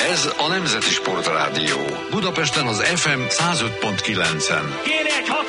Ez a Nemzeti Sportrádió. Budapesten az FM 105.9-en. Kérek, ha